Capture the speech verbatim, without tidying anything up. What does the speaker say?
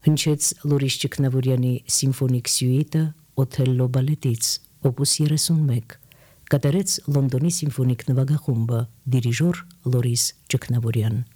Հնչեց Լորիս Ճգնավորյանի սիմֆոնիկ սյուիտը Օթելլո բալետից, օպուս երեսունմեկ, կատարեց Լոնդոնի սիմֆոնիկ նվագախումբը, դիրիժոր Լորիս Ճգնավորյան։